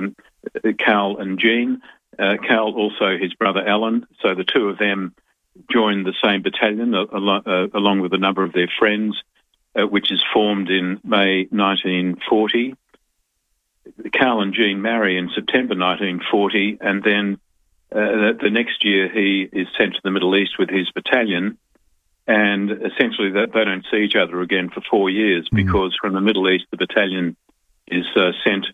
Cal and Jean. Cal, also his brother Alan. So the two of them joined the same battalion along with a number of their friends, which is formed in May 1940. Cal and Jean marry in September 1940, and then the next year he is sent to the Middle East with his battalion, and essentially they don't see each other again for 4 years, because from the Middle East the battalion is sent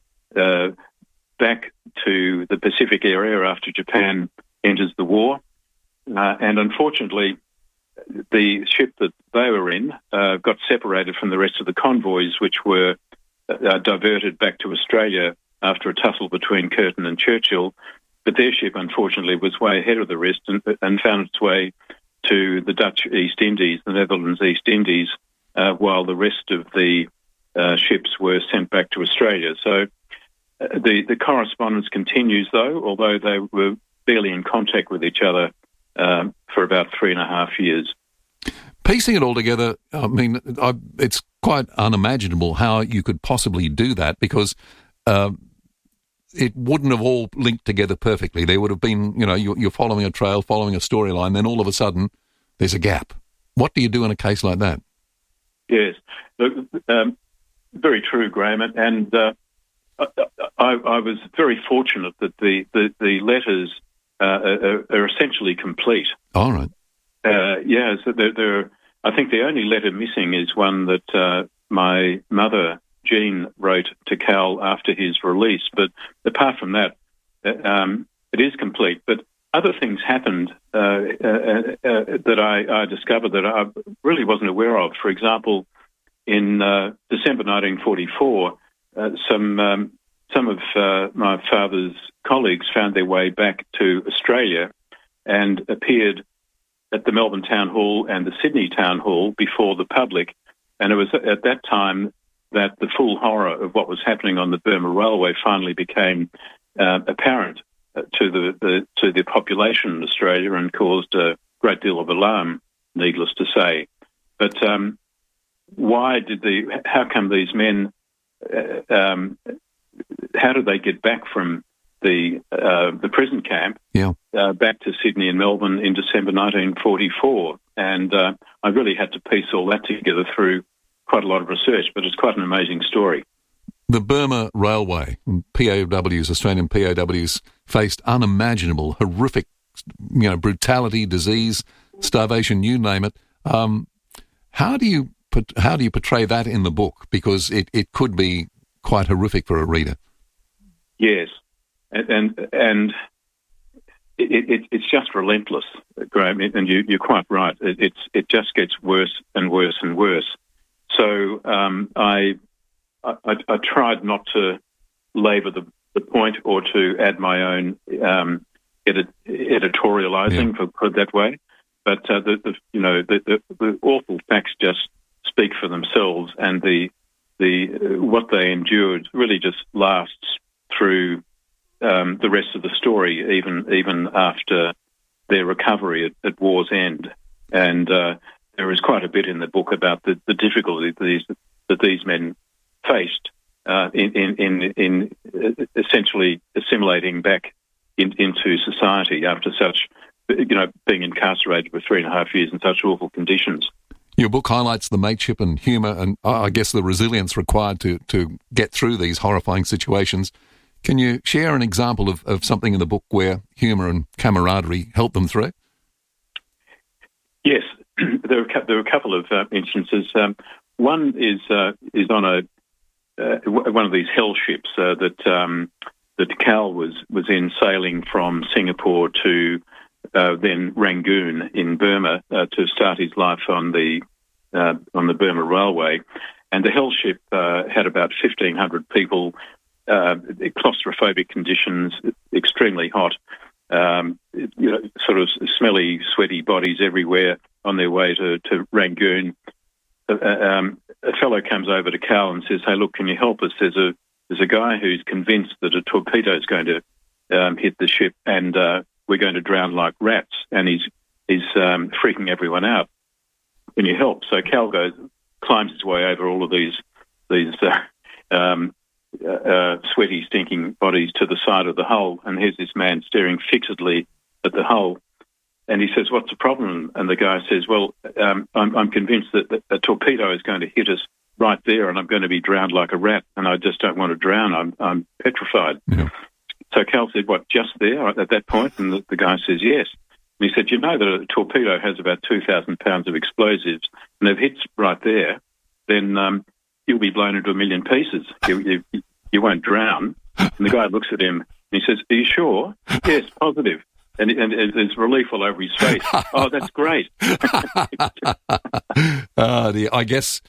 back to the Pacific area after Japan enters the war. And unfortunately, the ship that they were in got separated from the rest of the convoys, which were diverted back to Australia after a tussle between Curtin and Churchill. But their ship, unfortunately, was way ahead of the rest and found its way to the Dutch East Indies, the Netherlands East Indies, while the rest of the ships were sent back to Australia. So the correspondence continues, though, although they were barely in contact with each other for about 3.5 years. Piecing it all together, I mean, it's quite unimaginable how you could possibly do that, because it wouldn't have all linked together perfectly. There would have been, you're following a trail, following a storyline, then all of a sudden there's a gap. What do you do in a case like that? Yes, look, very true, Graham. And I was very fortunate that the letters are essentially complete. All right. So I think the only letter missing is one that my mother, Jean, wrote to Cal after his release. But apart from that, it is complete. But other things happened that I discovered that I really wasn't aware of. For example, in December 1944, some of my father's colleagues found their way back to Australia and appeared at the Melbourne Town Hall and the Sydney Town Hall before the public. And it was at that time that the full horror of what was happening on the Burma Railway finally became apparent to the population in Australia, and caused a great deal of alarm, needless to say. But how come these men, how did they get back from the prison camp back to Sydney and Melbourne in December 1944? And I really had to piece all that together through quite a lot of research, but it's quite an amazing story. The Burma Railway, POWs, Australian POWs, faced unimaginable, horrific, brutality, disease, starvation, you name it. How do you portray that in the book? Because it could be quite horrific for a reader. Yes, and it's just relentless, Graham. And you're quite right. It just gets worse and worse and worse. So I tried not to labour the point or to add my own editorialising, for put it that way. But the awful facts just speak for themselves, and the what they endured really just lasts through the rest of the story, even after their recovery at war's end. And there is quite a bit in the book about the difficulties that these men faced in essentially assimilating back into society after such, being incarcerated for 3.5 years in such awful conditions. Your book highlights the mateship and humour and, I guess, the resilience required to get through these horrifying situations. Can you share an example of something in the book where humour and camaraderie helped them through? Yes, there are a couple of instances. One is on one of these hell ships that Cal was in, sailing from Singapore to then Rangoon in Burma to start his life on the Burma Railway, and the hell ship had about 1,500 people, claustrophobic conditions, extremely hot, sort of smelly, sweaty bodies everywhere on their way to Rangoon. A fellow comes over to Cal and says, "Hey, look, can you help us? There's a guy who's convinced that a torpedo is going to hit the ship, and we're going to drown like rats, and he's freaking everyone out. Can you help?" So Cal climbs his way over all of these sweaty, stinking bodies to the side of the hull, and here's this man staring fixedly at the hull. And he says, "What's the problem?" And the guy says, "Well, I'm convinced that a torpedo is going to hit us right there, and I'm going to be drowned like a rat, and I just don't want to drown. I'm petrified." Yeah. So Cal said, "What, just there at that point?" And the guy says, "Yes." And he said, "You know that a torpedo has about 2,000 pounds of explosives, and if it hits right there, then you'll be blown into a million pieces. You won't drown." And the guy looks at him, and he says, "Are you sure?" "Yes, positive." And there's relief all over his face. "Oh, that's great." I guess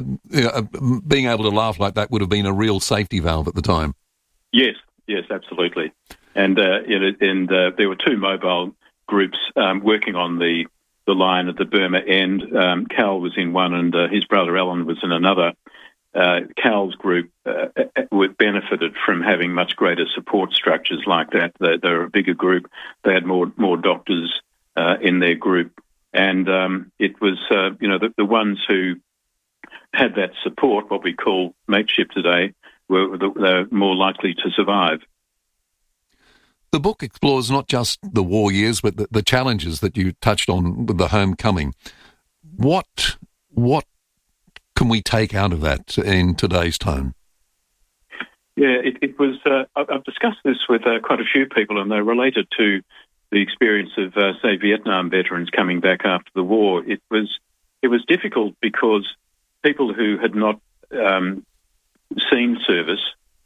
being able to laugh like that would have been a real safety valve at the time. Yes, absolutely. And there were two mobile groups working on the line at the Burma end. Cal was in one, and his brother Alan was in another. Cal's group benefited from having much greater support structures like that. They were a bigger group. They had more doctors in their group, and it was the ones who had that support, what we call mateship today, were more likely to survive. The book explores not just the war years, but the challenges that you touched on with the homecoming. What can we take out of that in today's time? Yeah, it was. I've discussed this with quite a few people, and they're related to the experience of, say, Vietnam veterans coming back after the war. It was difficult because people who had not seen service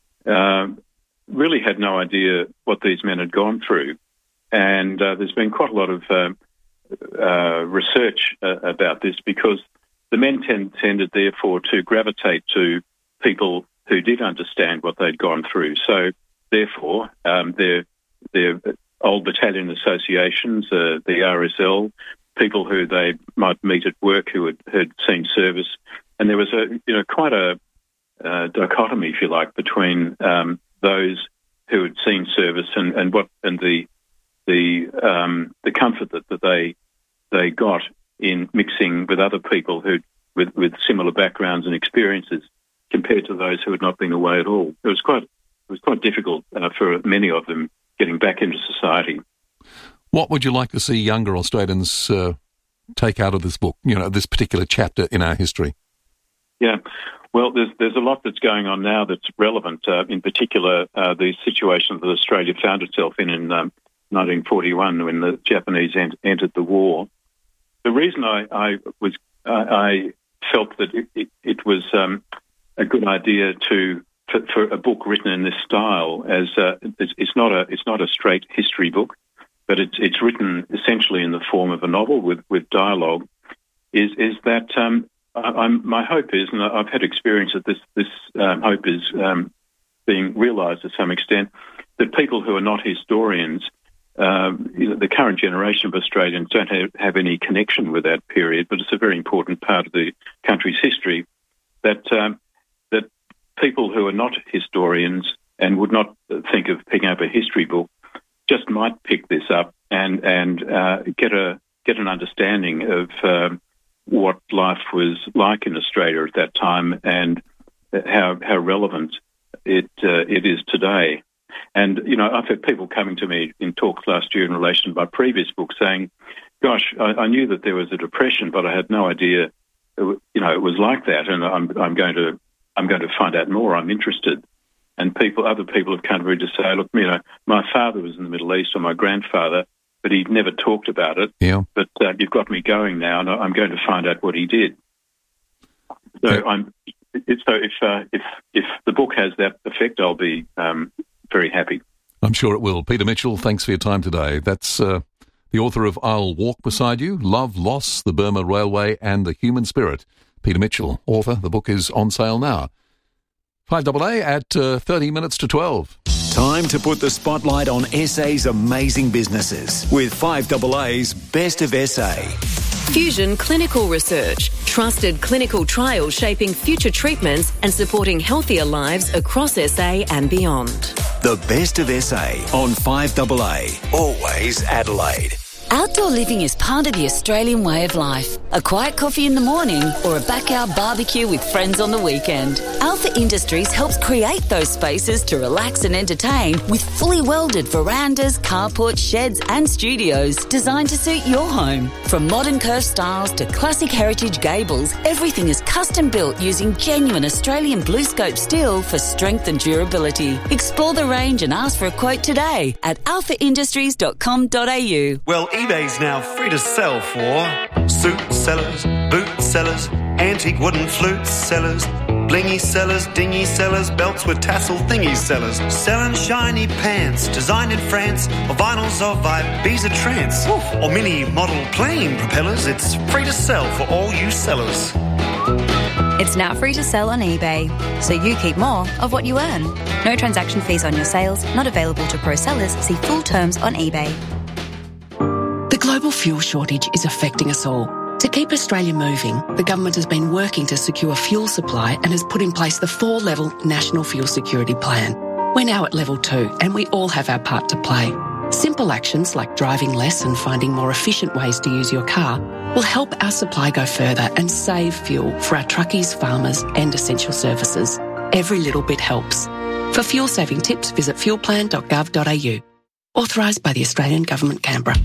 really had no idea what these men had gone through, and there's been quite a lot of research about this, because the men tended, therefore, to gravitate to people who did understand what they'd gone through. So, therefore, their old battalion associations, the RSL, people who they might meet at work who had seen service, and there was quite a dichotomy, if you like, between those who had seen service and the comfort that they got in mixing with other people with similar backgrounds and experiences, compared to those who had not been away at all. It was quite difficult for many of them getting back into society. What would you like to see younger Australians take out of this book? This particular chapter in our history. Yeah, well, there's a lot that's going on now that's relevant. In particular, the situation that Australia found itself in 1941 when the Japanese entered the war. The reason I felt that it was a good idea for a book written in this style, as it's not a straight history book, but it's written essentially in the form of a novel with dialogue, is that my hope is, and I've had experience that this hope is being realised to some extent, that people who are not historians, the current generation of Australians, don't have any connection with that period, but it's a very important part of the country's history, that people who are not historians and would not think of picking up a history book just might pick this up and get an understanding of what life was like in Australia at that time and how relevant it is today. And, I've had people coming to me in talks last year in relation to my previous book saying, "Gosh, I knew that there was a depression, but I had no idea it was like that, and I'm going to find out more. I'm interested. And other people have come to me to say, look, my father was in the Middle East, or my grandfather, but he'd never talked about it. Yeah. But you've got me going now, and I'm going to find out what he did. So if the book has that effect, I'll be very happy. I'm sure it will. Peter Mitchell, thanks for your time today. That's the author of I'll Walk Beside You, Love, Loss, the Burma Railway and the Human Spirit. Peter Mitchell, author. The book is on sale now. 5AA at 30 minutes to 12. Time to put the spotlight on SA's amazing businesses with 5AA's Best of SA. Fusion Clinical Research, trusted clinical trials shaping future treatments and supporting healthier lives across SA and beyond. The Best of SA on 5AA, always Adelaide. Outdoor living is part of the Australian way of life. A quiet coffee in the morning or a backyard barbecue with friends on the weekend. Alpha Industries helps create those spaces to relax and entertain with fully welded verandas, carports, sheds and studios designed to suit your home. From modern curved styles to classic heritage gables, everything is custom built using genuine Australian BlueScope steel for strength and durability. Explore the range and ask for a quote today at alphaindustries.com.au. Well, eBay's now free to sell for suit sellers, boot sellers, antique wooden flute sellers, blingy sellers, dingy sellers, belts with tassel thingy sellers, selling shiny pants designed in France, or vinyls of Ibiza trance, or mini model plane propellers. It's free to sell for all you sellers. It's now free to sell on eBay, so you keep more of what you earn. No transaction fees on your sales, not available to pro sellers. See full terms on eBay. The global fuel shortage is affecting us all. To keep Australia moving, the government has been working to secure fuel supply and has put in place the 4-level National Fuel Security Plan. We're now at level 2 and we all have our part to play. Simple actions like driving less and finding more efficient ways to use your car will help our supply go further and save fuel for our truckies, farmers and essential services. Every little bit helps. For fuel saving tips, visit fuelplan.gov.au. Authorised by the Australian Government, Canberra.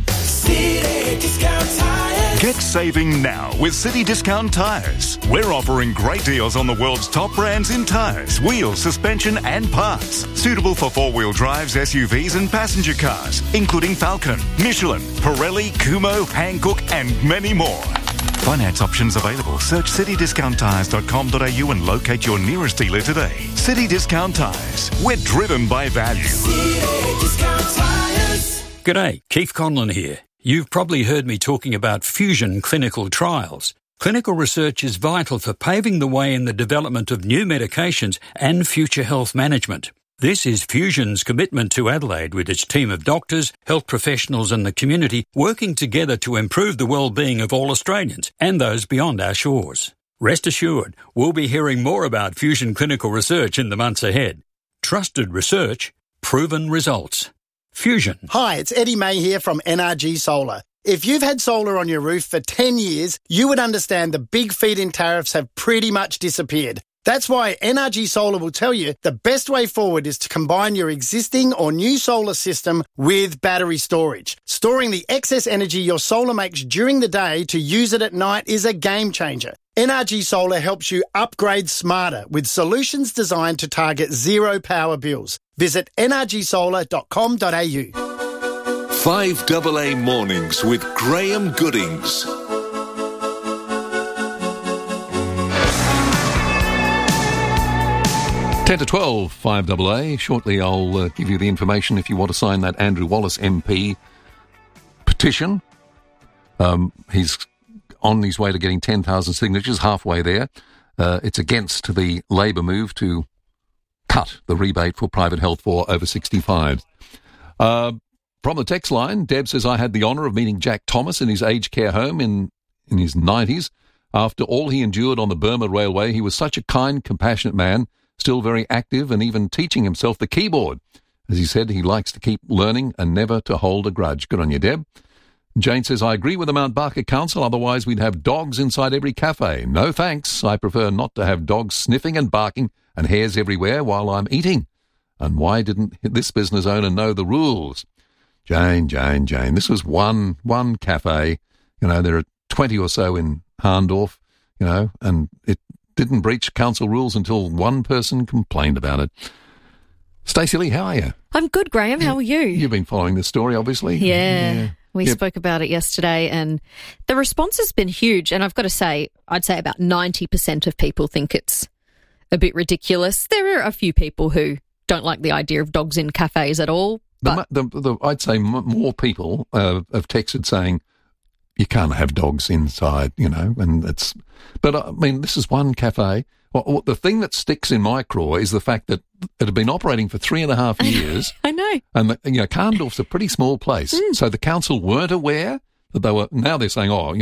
Get saving now with City Discount Tyres. We're offering great deals on the world's top brands in tyres, wheels, suspension and parts. Suitable for four-wheel drives, SUVs and passenger cars, including Falcon, Michelin, Pirelli, Kumho, Hankook and many more. Finance options available. Search citydiscounttyres.com.au and locate your nearest dealer today. City Discount Tyres. We're driven by value. G'day, Keith Conlon here. You've probably heard me talking about Fusion clinical trials. Clinical research is vital for paving the way in the development of new medications and future health management. This is Fusion's commitment to Adelaide with its team of doctors, health professionals and the community working together to improve the well-being of all Australians and those beyond our shores. Rest assured, we'll be hearing more about Fusion clinical research in the months ahead. Trusted research, proven results. Fusion. Hi, it's Eddie May here from NRG Solar. If you've had solar on your roof for 10 years, you would understand the big feed-in tariffs have pretty much disappeared. That's why NRG Solar will tell you the best way forward is to combine your existing or new solar system with battery storage. Storing the excess energy your solar makes during the day to use it at night is a game changer. NRG Solar helps you upgrade smarter with solutions designed to target zero power bills. Visit nrgsolar.com.au. 5AA Mornings with Graham Goodings. Ten to 12, 5AA. Shortly I'll give you the information if you want to sign that Andrew Wallace MP petition. He's on his way to getting 10,000 signatures, halfway there. It's against the Labor move to cut the rebate for private health for over 65s. From the text line, Deb says, I had the honour of meeting Jack Thomas in his aged care home in his 90s. After all he endured on the Burma Railway, he was such a kind, compassionate man, still very active and even teaching himself the keyboard. As he said, he likes to keep learning and never to hold a grudge. Good on you, Deb. Jane says, I agree with the Mount Barker Council, otherwise we'd have dogs inside every cafe. No thanks. I prefer not to have dogs sniffing and barking and hairs everywhere while I'm eating. And why didn't this business owner know the rules? Jane. This was one cafe. You know, there are 20 or so in Harndorf. and it didn't breach council rules until one person complained about it. Stacey Lee, how are you? I'm good, Graham. How are you? You've been following this story, obviously. Yeah. We spoke about it yesterday, and the response has been huge. And I've got to say, I'd say about 90% of people think it's a bit ridiculous. There are a few people who don't like the idea of dogs in cafes at all. But I'd say more people have texted saying you can't have dogs inside, and it's. But I mean, this is one cafe. Well, the thing that sticks in my craw is the fact that it had been operating for 3.5 years. I know. And Carndorf's a pretty small place, so the council weren't aware that they were. Now they're saying,